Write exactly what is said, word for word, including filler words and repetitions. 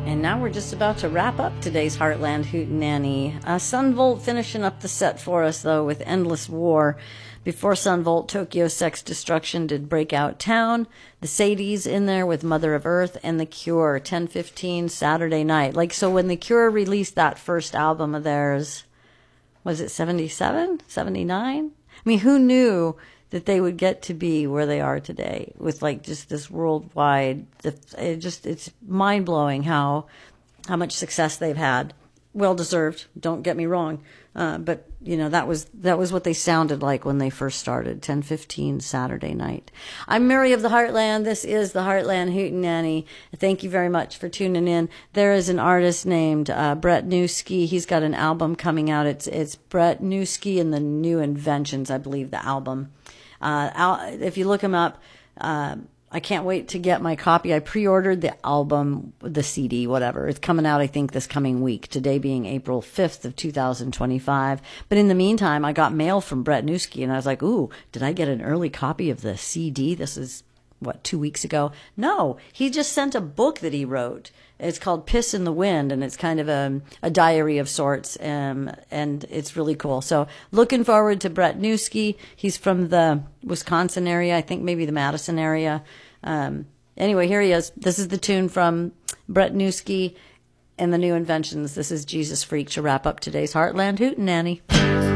And now we're just about to wrap up today's Heartland Hootenanny. Uh, Sunvolt finishing up the set for us, though, with Endless War. Before Sunvolt, Tokyo Sex Destruction did Breakout Town. The Sadies in there with Mother of Earth, and The Cure, ten fifteen Saturday night. Like, so when The Cure released that first album of theirs, was it seventy-seven? seventy-nine? I mean, who knew that they would get to be where they are today with like just this worldwide, it just, it's mind blowing how, how much success they've had. Well deserved. Don't get me wrong. Uh, but you know, that was, that was what they sounded like when they first started. ten fifteen Saturday night. I'm Mary of the Heartland. This is the Heartland Hootenanny. Thank you very much for tuning in. There is an artist named, uh, Brett Newski. He's got an album coming out. It's, it's Brett Newski and the New Inventions, I believe, the album. Uh, if you look him up, uh, I can't wait to get my copy. I pre-ordered the album, the C D, whatever. It's coming out, I think, this coming week, today being April fifth of two thousand twenty-five. But in the meantime, I got mail from Brett Newski, and I was like, ooh, did I get an early copy of the C D? This is, what, two weeks ago? No, he just sent a book that he wrote. It's called Piss in the Wind, and it's kind of a, a diary of sorts, um, and it's really cool. So looking forward to Brett Newski. He's from the Wisconsin area, I think maybe the Madison area. Um, anyway, here he is. This is the tune from Brett Newski and the New Inventions. This is Jesus Freak to wrap up today's Heartland Hootenanny.